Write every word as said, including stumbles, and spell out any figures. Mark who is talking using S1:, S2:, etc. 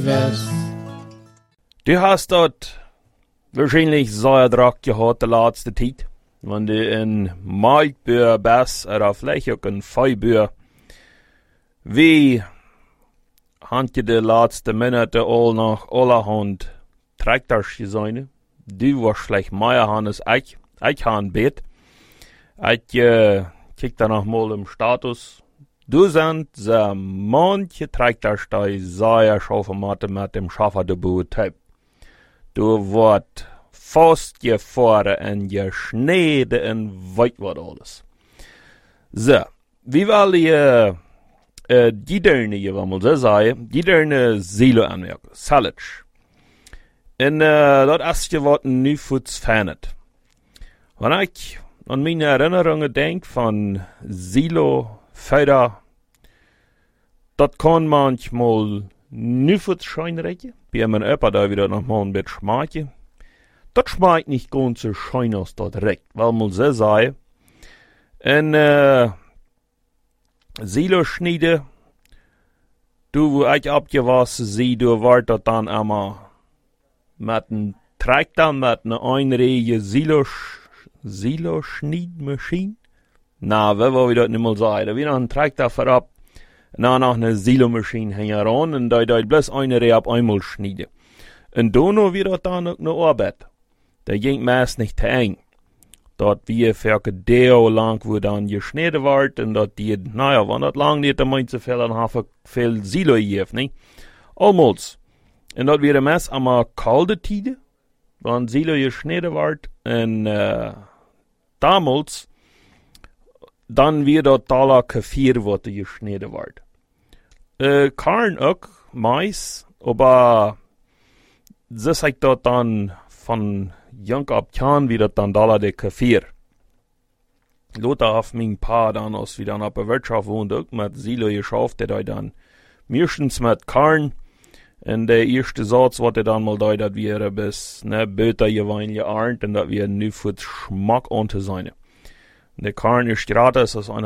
S1: Jesus.
S2: Du hast dort wahrscheinlich sehr Druck gehabt de laatste tijd. Want du een maaibuur best, of vielleicht ook een vijbuur. Wie had je de laatste minuten al nog allerhand tractors gezien? Du was slecht meer aan als ik. Ik had een beet. Ik uh, kijk dan nog mal im status. Du zijn ze manche tractors die zeer schaffen moeten met dem schaffer de boer type. Du wordt vastgefahren en gesneden en weet wat alles. Zo, wie wil je uh, die derne, je wil maar zo zeggen, die derne Silo aanwerken, silage. En uh, dat is je wat nu voets verandert. Wanneer ik aan mijn herinneringen denk van Silo verder, dat kan manchmal nu voets schijnrijken. Bij mijn opa daar weer nog mal een beetje smaakje. Dat schmeckt nicht ganz so schön als dat recht, weil man so sagen. En uh, Silo schneiden, du wo ich abgewassen zie, du wordt dat dan allemaal met een tractor, met een einrige Silo, Silo schneidmachine. Nou, we wil je dat niet meer zeggen. Da weer nog een tractor voorop, en dan nog een Silo machine hangen aan, en daar dat bloß eine Reihe op einmal schneiden. En dan weer dat dan ook nog arbeid. Dat ging meest niet te eng. Dat we voor deel lang wo dan gesneden wordt, en dat die, nou ja, want dat lang niet de mensen veel en half veel Silo heeft, niet? Almost. En dat weer meest allemaal koude tijden, want Silo gesneden wordt, en uh, damals, dan weer dat alle kefir wat gesneden wordt. Uh, Karn ook, mais, aber ze zegt dat dan van jong op kan wie dat dan dollar de kefir. Lothar heeft mijn pa dan, als we dan op de wirtschaft woont, ook met Silo geschafft, dat hij dan meestens met Karn, en de eerste zaad wat hij dan mal deed, dat we bis, ne, beter gewijn gearnt, en dat we nu voor het smak aan te zijn. De Karn is gratis, als een